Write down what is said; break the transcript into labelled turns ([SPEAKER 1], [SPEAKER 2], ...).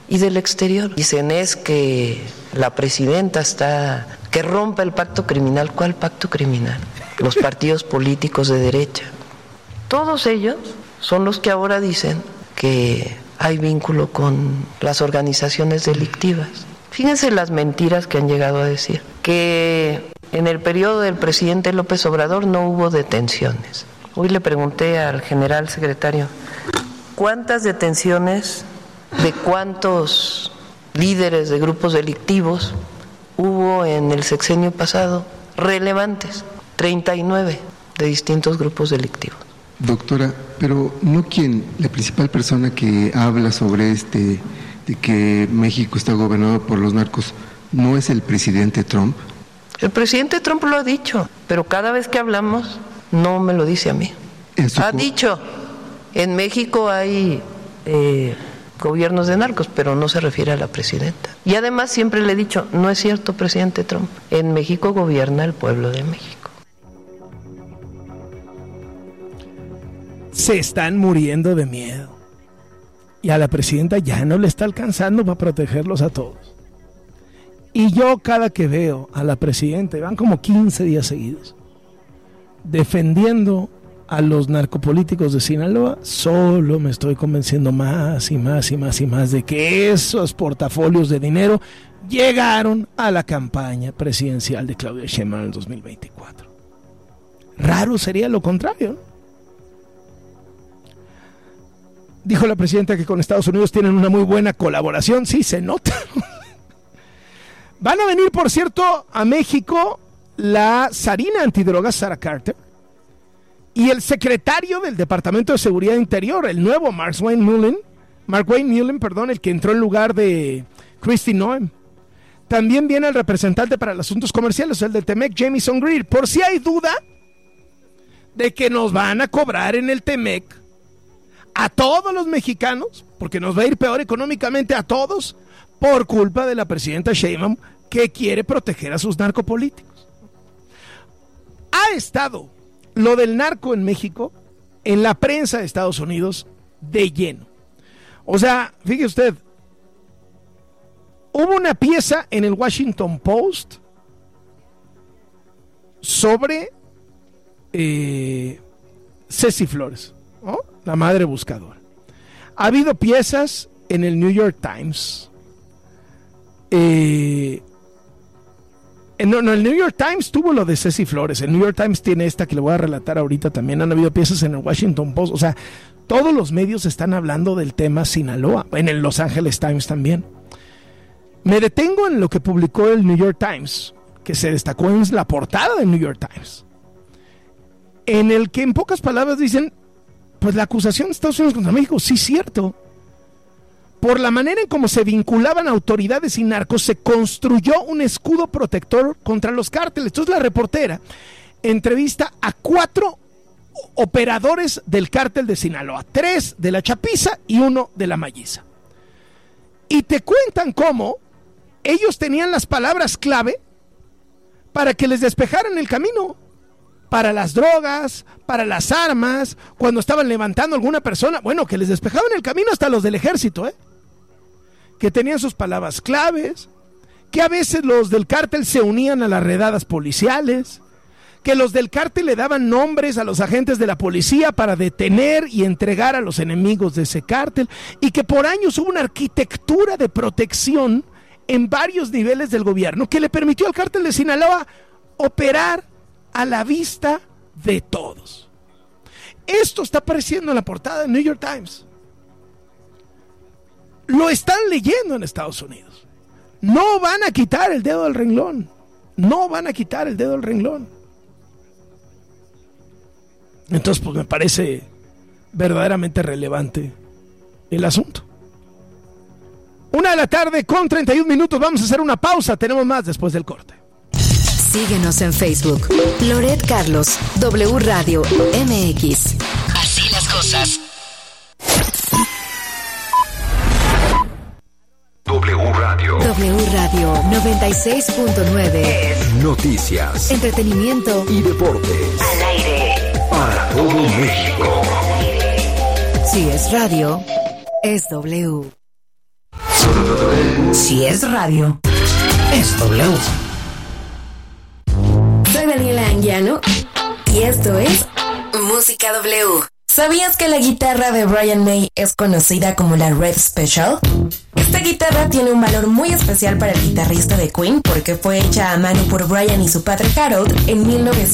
[SPEAKER 1] y del exterior. Dicen es que la presidenta está, que rompa el pacto criminal. ¿Cuál pacto criminal? Los partidos políticos de derecha. Todos ellos son los que ahora dicen que hay vínculo con las organizaciones delictivas. Fíjense las mentiras que han llegado a decir. Que en el periodo del presidente López Obrador no hubo detenciones. Hoy le pregunté al general secretario, ¿cuántas detenciones de cuántos líderes de grupos delictivos hubo en el sexenio pasado? Relevantes, 39 de distintos grupos delictivos.
[SPEAKER 2] Doctora, pero no la principal persona que habla sobre de que México está gobernado por los narcos, ¿no es el presidente Trump?
[SPEAKER 1] El presidente Trump lo ha dicho, pero cada vez que hablamos no me lo dice a mí. Ha dicho, en México hay gobiernos de narcos, pero no se refiere a la presidenta. Y además siempre le he dicho, no es cierto, presidente Trump, en México gobierna el pueblo de México.
[SPEAKER 3] Se están muriendo de miedo. Y a la presidenta ya no le está alcanzando para protegerlos a todos. Y yo cada que veo a la presidenta, van como 15 días seguidos, defendiendo a los narcopolíticos de Sinaloa, solo me estoy convenciendo más y más y más y más de que esos portafolios de dinero llegaron a la campaña presidencial de Claudia Sheinbaum en el 2024. Raro sería lo contrario, ¿no? Dijo la presidenta que con Estados Unidos tienen una muy buena colaboración. Sí, se nota. Van a venir, por cierto, a México la zarina antidrogas Sara Carter y el secretario del Departamento de Seguridad Interior, el nuevo Mark Wayne Mullen, el que entró en lugar de Kristi Noem. También viene el representante para los asuntos comerciales, el del TEMEC, Jamieson Greer. Por si hay duda de que nos van a cobrar en el TEMEC a todos los mexicanos, porque nos va a ir peor económicamente a todos, por culpa de la presidenta Sheinbaum, que quiere proteger a sus narcopolíticos. Ha estado lo del narco en México en la prensa de Estados Unidos de lleno. O sea, fíjese usted, hubo una pieza en el Washington Post sobre Ceci Flores, ¿no? La madre buscadora. Ha habido piezas en el New York Times. El New York Times tuvo lo de Ceci Flores. El New York Times tiene esta que le voy a relatar ahorita también. Han habido piezas en el Washington Post. O sea, todos los medios están hablando del tema Sinaloa. En el Los Angeles Times también. Me detengo en lo que publicó el New York Times, que se destacó en la portada del New York Times, en el que en pocas palabras dicen, pues la acusación de Estados Unidos contra México, sí es cierto. Por la manera en cómo se vinculaban autoridades y narcos, se construyó un escudo protector contra los cárteles. Entonces la reportera entrevista a 4 operadores del cártel de Sinaloa, 3 de la Chapiza y 1 de la Malliza. Y te cuentan cómo ellos tenían las palabras clave para que les despejaran el camino. Para las drogas, para las armas, cuando estaban levantando a alguna persona, bueno, que les despejaban el camino hasta los del ejército, que tenían sus palabras claves, que a veces los del cártel se unían a las redadas policiales, que los del cártel le daban nombres a los agentes de la policía para detener y entregar a los enemigos de ese cártel, y que por años hubo una arquitectura de protección en varios niveles del gobierno que le permitió al cártel de Sinaloa operar a la vista de todos. Esto está apareciendo en la portada del New York Times. Lo están leyendo en Estados Unidos. No van a quitar el dedo del renglón. No van a quitar el dedo del renglón. Entonces, pues me parece verdaderamente relevante el asunto. 1:31 p.m. Vamos a hacer una pausa. Tenemos más después del corte.
[SPEAKER 4] Síguenos en Facebook. Loret Carlos, W Radio MX. Así las cosas.
[SPEAKER 5] W Radio
[SPEAKER 4] 96.9.
[SPEAKER 5] Noticias,
[SPEAKER 4] entretenimiento
[SPEAKER 5] y deportes.
[SPEAKER 4] Al aire.
[SPEAKER 5] Para todo México.
[SPEAKER 4] Si es radio, es W. Si es radio, es W. Soy Daniela Anguiano y esto es Música W. ¿Sabías que la guitarra de Brian May es conocida como la Red Special? Esta guitarra tiene un valor muy especial para el guitarrista de Queen porque fue hecha a mano por Brian y su padre Harold en 1900.